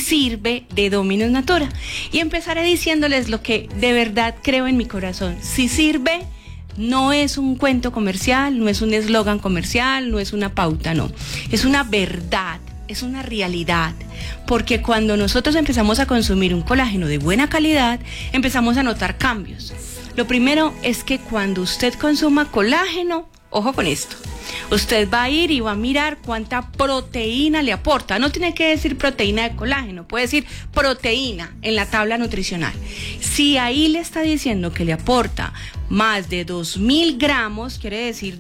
sirve de Dominus Natura. Y empezaré diciéndoles lo que de verdad creo en mi corazón. Si sirve, no es un cuento comercial, no es un eslogan comercial, no es una pauta, no. Es una verdad, es una realidad. Porque cuando nosotros empezamos a consumir un colágeno de buena calidad, empezamos a notar cambios. Lo primero es que cuando usted consuma colágeno, ojo con esto, usted va a ir y va a mirar cuánta proteína le aporta. No tiene que decir proteína de colágeno, puede decir proteína en la tabla nutricional. Si ahí le está diciendo que le aporta más de 2.000 gramos, quiere decir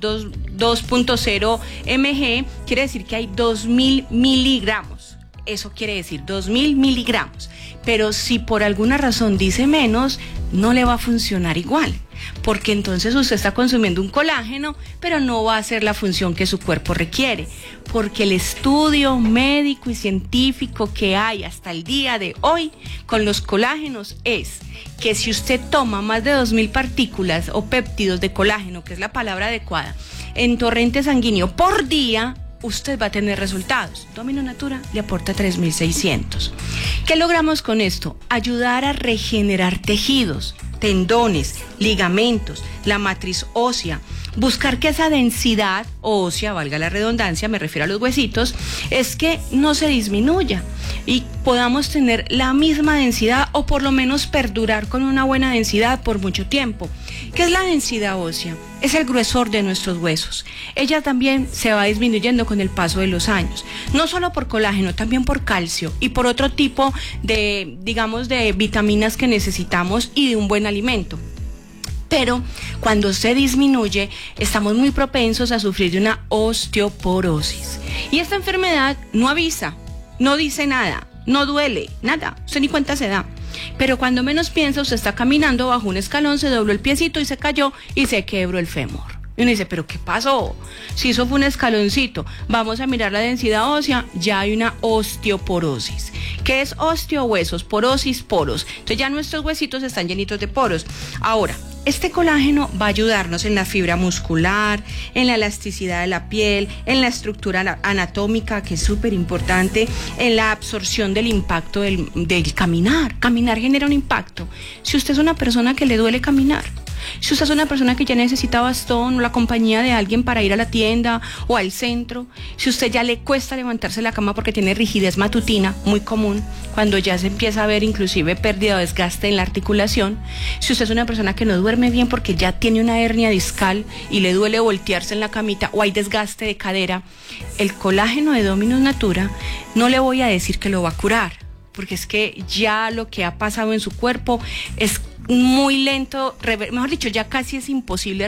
2.0 mg, quiere decir que hay 2.000 miligramos. Eso quiere decir 2.000 miligramos. Pero si por alguna razón dice menos, no le va a funcionar igual. Porque entonces usted está consumiendo un colágeno, pero no va a hacer la función que su cuerpo requiere. Porque el estudio médico y científico que hay hasta el día de hoy con los colágenos es que si usted toma más de 2.000 partículas o péptidos de colágeno, que es la palabra adecuada, en torrente sanguíneo por día, usted va a tener resultados. Dominus Natura le aporta 3.600. ¿Qué logramos con esto? Ayudar a regenerar tejidos, tendones, ligamentos, la matriz ósea, buscar que esa densidad ósea, valga la redundancia, me refiero a los huesitos, es que no se disminuya y podamos tener la misma densidad o por lo menos perdurar con una buena densidad por mucho tiempo. ¿Qué es la densidad ósea? Es el gruesor de nuestros huesos. Ella también se va disminuyendo con el paso de los años, no solo por colágeno, también por calcio y por otro tipo de, digamos, de vitaminas que necesitamos y de un buen alimento. Pero cuando se disminuye, estamos muy propensos a sufrir de una osteoporosis. Y esta enfermedad no avisa, no dice nada, no duele, nada, usted ni cuenta se da. Pero cuando menos piensa, usted está caminando bajo un escalón, se dobló el piecito y se cayó y se quebró el fémur. Y uno dice, ¿pero qué pasó? Si eso fue un escaloncito, vamos a mirar la densidad ósea, ya hay una osteoporosis. ¿Qué es osteohuesos? Porosis, poros. Entonces ya nuestros huesitos están llenitos de poros. Ahora, este colágeno va a ayudarnos en la fibra muscular, en la elasticidad de la piel, en la estructura anatómica, que es súper importante, en la absorción del impacto del caminar. Caminar genera un impacto. Si usted es una persona que le duele caminar, si usted es una persona que ya necesita bastón o la compañía de alguien para ir a la tienda o al centro, si usted ya le cuesta levantarse de la cama porque tiene rigidez matutina, muy común, cuando ya se empieza a ver inclusive pérdida o desgaste en la articulación, si usted es una persona que no duerme bien porque ya tiene una hernia discal y le duele voltearse en la camita o hay desgaste de cadera, el colágeno de Dominus Natura no le voy a decir que lo va a curar, porque es que ya lo que ha pasado en su cuerpo es muy lento, mejor dicho, ya casi es imposible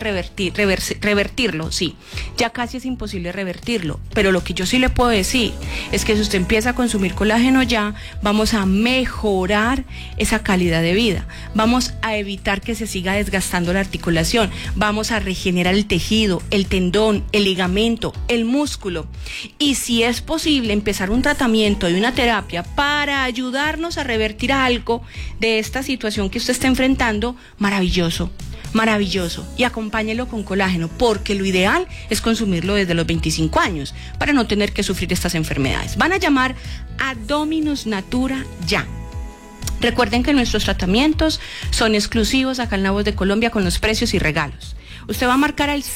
revertirlo, sí, ya casi es imposible revertirlo, pero lo que yo sí le puedo decir es que si usted empieza a consumir colágeno ya, vamos a mejorar esa calidad de vida, vamos a evitar que se siga desgastando la articulación, vamos a regenerar el tejido, el tendón, el ligamento, el músculo, y si es posible empezar un tratamiento y una terapia para ayudarnos a revertir algo de esta situación que usted está enfrentando, maravilloso, maravilloso, y acompáñelo con colágeno, porque lo ideal es consumirlo desde los 25 años para no tener que sufrir estas enfermedades. Van a llamar a Dominus Natura ya. Recuerden que nuestros tratamientos son exclusivos acá en La Voz de Colombia con los precios y regalos. Usted va a marcar al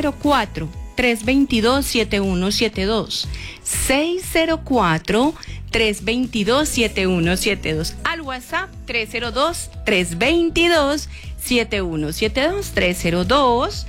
604-322-7172. 604-322-7172. Al WhatsApp 302-322-7172.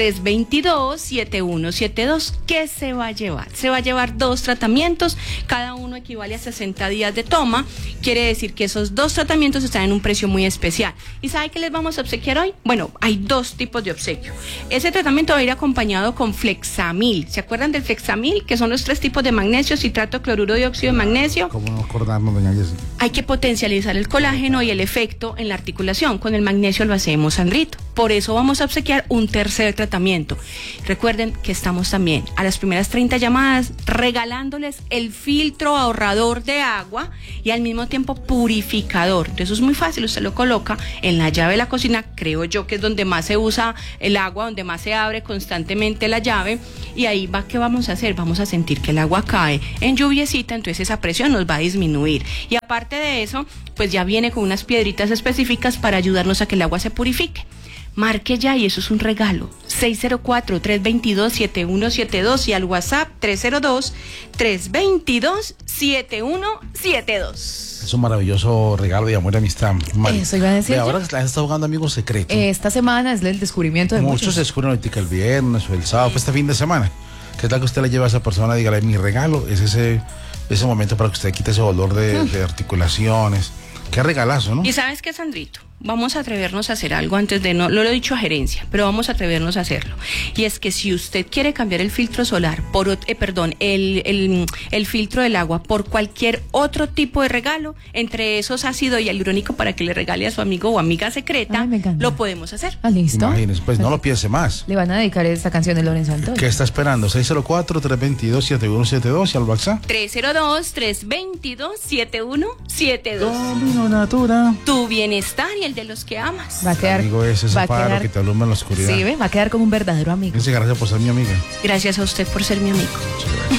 322-7172. ¿Qué se va a llevar? Se va a llevar 2 tratamientos, cada uno equivale a 60 días de toma, quiere decir que esos 2 tratamientos están en un precio muy especial. ¿Y sabe qué les vamos a obsequiar hoy? Bueno, hay 2 tipos de obsequio. Ese tratamiento va a ir acompañado con Flexamil. ¿Se acuerdan del Flexamil? Que son los 3 tipos de magnesio, citrato, cloruro, dióxido de magnesio. ¿Cómo nos acordamos, doña Jessy? Hay que potencializar el colágeno y el efecto en la articulación. Con el magnesio lo hacemos, Sandrito. Por eso vamos a obsequiar un tercer tratamiento. Recuerden que estamos también a las primeras 30 llamadas regalándoles el filtro ahorrador de agua y al mismo tiempo purificador. Entonces eso es muy fácil, usted lo coloca en la llave de la cocina, creo yo que es donde más se usa el agua, donde más se abre constantemente la llave, y ahí va, ¿qué vamos a hacer? Vamos a sentir que el agua cae en lluviecita, entonces esa presión nos va a disminuir. Y aparte de eso, pues ya viene con unas piedritas específicas para ayudarnos a que el agua se purifique. Marque ya y eso es un regalo. 604-322-7172 y al WhatsApp 302-322-7172. Es un maravilloso regalo de amor y amistad. Eso iba a decir. Ahora que la gente está jugando Amigos Secretos. Esta semana es el descubrimiento de muchos se descubren ahorita el viernes o el sábado, pues este fin de semana. ¿Qué tal que usted le lleva a esa persona? Dígale, mi regalo es ese momento para que usted quite ese dolor de articulaciones. Qué regalazo, ¿no? Y ¿sabes qué, Sandrito? Vamos a atrevernos a hacer algo antes de, no lo he dicho a gerencia, pero vamos a atrevernos a hacerlo. Y es que si usted quiere cambiar el filtro solar por, el filtro del agua por cualquier otro tipo de regalo, entre esos ácido hialurónico para que le regale a su amigo o amiga secreta, lo podemos hacer. ¿Listo? Imagínese, pues no lo piense más. Le van a dedicar esta canción de Lorenzo Antonio. ¿Qué está esperando? 604-322-7172 y al WhatsApp 302-322-7172. Domino Natura. Tu bienestar y el de los que amas. Va a quedar, amigo es ese faro que te alumbra en la oscuridad. Sí, va a quedar como un verdadero amigo. Gracias por ser mi amiga. Gracias a usted por ser mi amigo. Muchas gracias.